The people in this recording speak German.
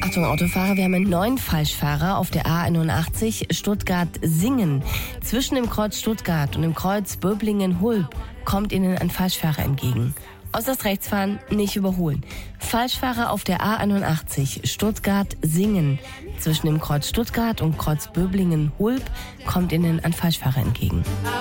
Achtung, Autofahrer, wir haben einen neuen Falschfahrer auf der A81 Stuttgart-Singen. Zwischen dem Kreuz Stuttgart und dem Kreuz Böblingen-Hulb kommt Ihnen ein Falschfahrer entgegen. Äußerst rechts fahren, nicht überholen. Falschfahrer auf der A81 Stuttgart-Singen. Zwischen dem Kreuz Stuttgart und Kreuz Böblingen-Hulb kommt Ihnen ein Falschfahrer entgegen.